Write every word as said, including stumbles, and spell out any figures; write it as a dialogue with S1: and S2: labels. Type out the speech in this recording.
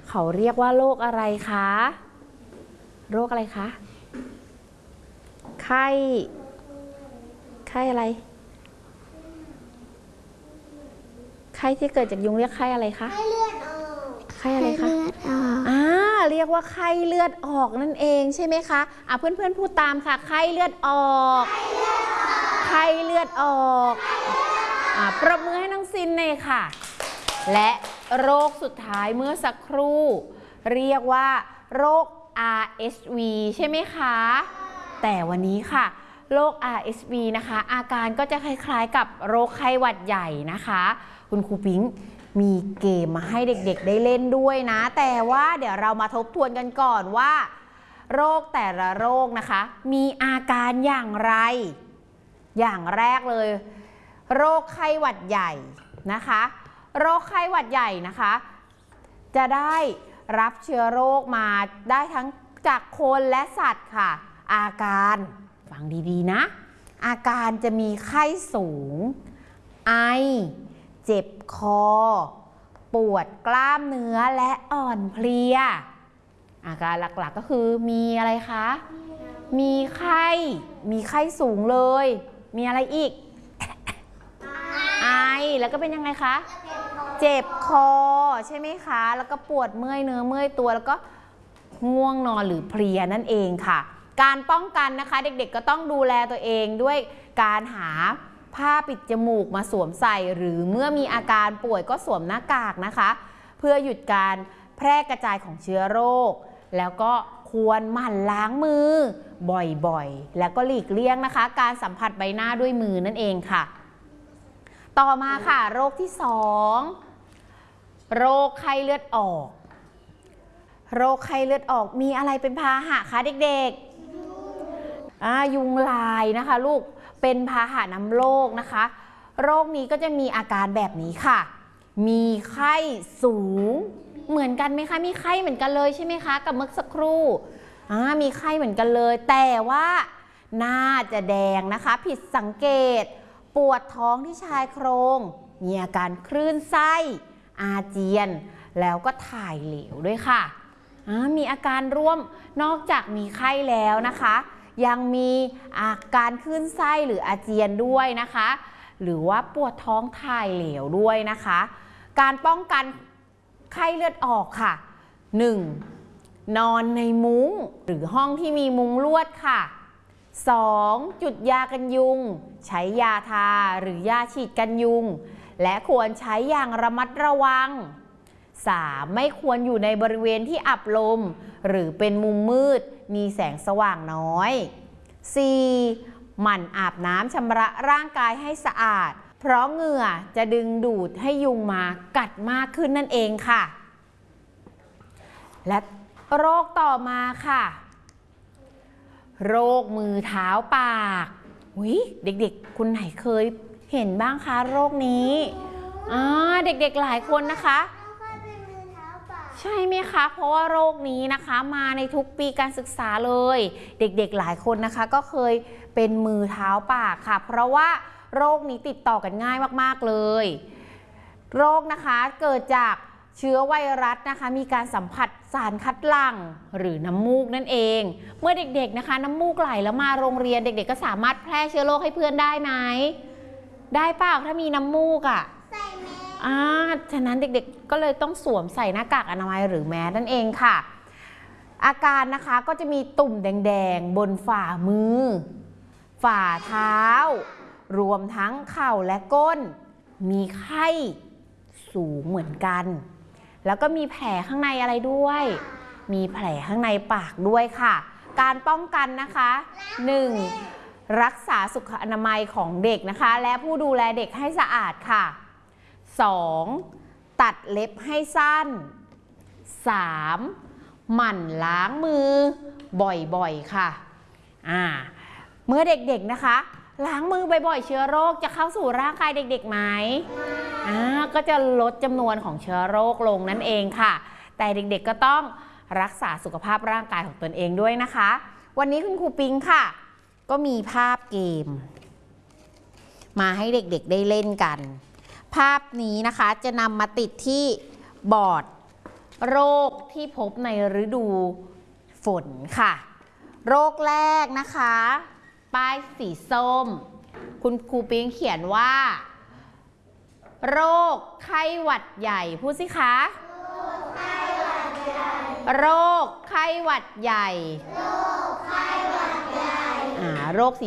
S1: เขาเรียกว่าโรคอะไรคะโรคอะไรคะไข้ไข้อะไรไข้ที่เกิดจากยุงเรียกไข้อะไรคะ
S2: ไข้เลือดออก
S1: ไข้อะไรคะ
S2: ไข้เลือดออก
S1: อ่าเรียกว่าไข้เลือดออกนั่นเองใช่ไหมคะอ่ะเพื่อนๆพูดตามค่ะไข้เลือดออกไข้เลือดออกอ่าปรบมือให้น้องซินเลยค่ะและโรคสุดท้ายเมื่อสักครู่เรียกว่าโรค อาร์ เอส วี ใช่ไหมคะแต่วันนี้ค่ะโรค อาร์ เอส วี นะคะอาการก็จะคล้ายๆกับโรคไข้หวัดใหญ่นะคะคุณครูปิ๊งมีเกมมาให้เด็กๆได้เล่นด้วยนะแต่ว่าเดี๋ยวเรามาทบทวนกันก่อนว่าโรคแต่ละโรคนะคะมีอาการอย่างไรอย่างแรกเลยโรคไข้หวัดใหญ่นะคะโรคไข้หวัดใหญ่นะคะจะได้รับเชื้อโรคมาได้ทั้งจากคนและสัตว์ค่ะอาการฟังดีๆนะอาการจะมีไข้สูงไอเจ็บคอปวดกล้ามเนื้อและอ่อนเพลียอาการหลักๆก็คือมีอะไรคะมีไข้มีไข้สูงเลยมีอะไรอีกไอแล้วก็เป็นยังไงคะเจ็บคอใช่ไหมคะแล้วก็ปวดเมื่อยเนื้อเมื่อยตัวแล้วก็ง่วงนอนหรือเพลียนั่นเองค่ะการป้องกันนะคะเด็กๆก็ต้องดูแลตัวเองด้วยการหาผ้าปิดจมูกมาสวมใส่หรือเมื่อมีอาการป่วยก็สวมหน้ากากนะคะเพื่อหยุดการแพร่กระจายของเชื้อโรคแล้วก็ควรหมั่นล้างมือบ่อยๆแล้วก็หลีกเลี่ยงนะคะการสัมผัสใบหน้าด้วยมือนั่นเองค่ะต่อมาค่ะโรคที่สองโรคไข้เลือดออกโรคไข้เลือดออกมีอะไรเป็นพาหะคะเด็กๆอ่ายุงลายนะคะลูกเป็นพาหะนำโรคนะคะโรคนี้ก็จะมีอาการแบบนี้ค่ะมีไข้สูงเหมือนกันไหมคะมีไข้เหมือนกันเลยใช่ไหมคะกับเมื่อสักครู่อ่ามีไข้เหมือนกันเลยแต่ว่าหน้าจะแดงนะคะผิดสังเกตปวดท้องที่ชายโครงมีอาการคลื่นไส้อาเจียนแล้วก็ถ่ายเหลวด้วยค่ะมีอาการร่วมนอกจากมีไข้แล้วนะคะยังมีอาการคลื่นไส้หรืออาเจียนด้วยนะคะหรือว่าปวดท้องถ่ายเหลวด้วยนะคะการป้องกันไข้เลือดออกค่ะ หนึ่ง นอนในมุ้งหรือห้องที่มีมุ้งลวดค่ะ สอง จุดยากันยุงใช้ยาทาหรือยาฉีดกันยุงและควรใช้อย่างระมัดระวัง สาม ไม่ควรอยู่ในบริเวณที่อับลมหรือเป็นมุมมืดมีแสงสว่างน้อย สี่ หมั่นอาบน้ำชำระร่างกายให้สะอาดเพราะเหงื่อจะดึงดูดให้ยุงมากัดมากขึ้นนั่นเองค่ะและโรคต่อมาค่ะโรคมือเท้าปากอุ๊ยเด็กๆคุณไหนเคยเห็นบ้างคะโรคนี้อ่าเด็กๆหลายคนนะคะใช่ไหมคะเพราะว่าโรคนี้นะคะมาในทุกปีการศึกษาเลยเด็กๆหลายคนนะคะก็เคยเป็นมือเท้าปากค่ะเพราะว่าโรคนี้ติดต่อกันง่ายมากๆเลยโรคนะคะเกิดจากเชื้อไวรัสนะคะมีการสัมผัสสารคัดหลั่งหรือน้ำมูกนั่นเองเมื่อเด็กๆนะคะน้ำมูกไหลแล้วมาโรงเรียนเด็กๆก็สามารถแพร่เชื้อโรคให้เพื่อนได้ไหมได้เปล่าถ้ามีน้ำมูกอ่ะอ่าฉะนั้นเด็กๆก็เลยต้องสวมใส่หน้ากากอนามัยหรือแมสนั่นเองค่ะอาการนะคะก็จะมีตุ่มแดงๆบนฝ่ามือฝ่าเท้ารวมทั้งเข่าและก้นมีไข้สูงเหมือนกันแล้วก็มีแผลข้างในอะไรด้วยมีแผลข้างในปากด้วยค่ะการป้องกันนะคะ หนึ่ง รักษาสุขอนามัยของเด็กนะคะและผู้ดูแลเด็กให้สะอาดค่ะ สอง ตัดเล็บให้สั้น สาม หมั่นล้างมือบ่อยๆค่ะอ่าเมื่อเด็กๆนะคะล้างมือบ่อยๆเชื้อโรคจะเข้าสู่ร่างกายเด็กๆไหมอ่าก็จะลดจำนวนของเชื้อโรคลงนั่นเองค่ะแต่เด็กๆก็ต้องรักษาสุขภาพร่างกายของตนเองด้วยนะคะวันนี้คุณครูปิงค่ะก็มีภาพเกมมาให้เด็กๆได้เล่นกันภาพนี้นะคะจะนำมาติดที่บอร์ดโรคที่พบในฤดูฝนค่ะโรคแรกนะคะป้ายสีส้มคุณครูปิ๊งเขียนว่าโรคไข้หวัดใหญ่พูดสิคะโรคไข้หวัดใหญ่โรคไข้หวัดใหญ่อ่าโรคสี